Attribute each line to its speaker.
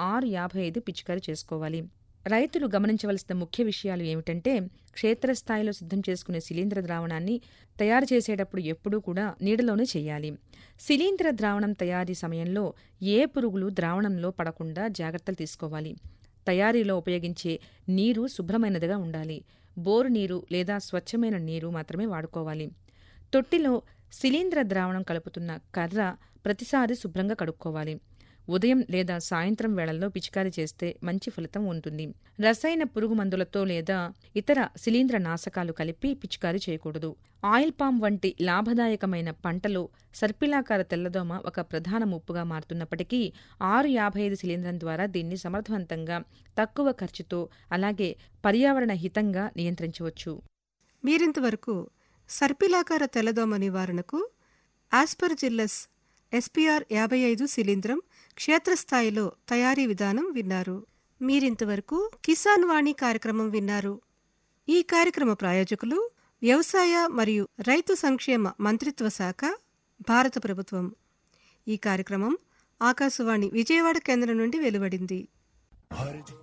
Speaker 1: 6:55 పిచికారీ చేసుకోవాలి. రైతులు గమనించవలసిన ముఖ్య విషయాలు ఏమిటంటే, క్షేత్రస్థాయిలో సిద్ధం చేసుకునే శిలీంద్ర ద్రావణాన్ని తయారు చేసేటప్పుడు ఎప్పుడూ కూడా నీడలోనే చేయాలి. శిలీంద్ర ద్రావణం తయారీ సమయంలో ఏ పురుగులు ద్రావణంలో పడకుండా జాగ్రత్తలు తీసుకోవాలి. తయారీలో ఉపయోగించే నీరు శుభ్రమైనదిగా ఉండాలి. బోరు నీరు లేదా స్వచ్ఛమైన నీరు మాత్రమే వాడుకోవాలి. తొట్టిలో శిలీంద్ర ద్రావణం కలుపుతున్న కర్ర ప్రతిసారి శుభ్రంగా కడుక్కోవాలి. ఉదయం లేదా సాయంత్రం వేళల్లో పిచికారీ చేస్తే మంచి ఫలితం ఉంటుంది. రసాయన పురుగు మందులతో లేదా ఇతర శిలీంద్ర నాశకాలు కలిపి పిచికారీ చేయకూడదు. ఆయిల్ పామ్ వంటి లాభదాయకమైన పంటలో సర్పిలాకార తెల్లదోమ ఒక ప్రధాన ముప్పుగా మారుతున్నప్పటికీ 6:55 శిలీంద్రం ద్వారా దీన్ని సమర్థవంతంగా, తక్కువ ఖర్చుతో, అలాగే పర్యావరణ హితంగా నియంత్రించవచ్చు.
Speaker 2: మీరింతవరకు సర్పిలాకార తెల్లదోమ నివారణకు ఆస్పర్జిల్లస్ SPR 55 శిలీంద్రం క్షేత్రస్థాయిలో తయారీ విధానం విన్నారు. మీరింతవరకు కిసాన్ వాణి కార్యక్రమం విన్నారు. ఈ కార్యక్రమ ప్రాయోజకులు వ్యవసాయ మరియు రైతు సంక్షేమ మంత్రిత్వ శాఖ, భారత ప్రభుత్వం. ఈ కార్యక్రమం ఆకాశవాణి విజయవాడ కేంద్రం నుండి వెలువడింది.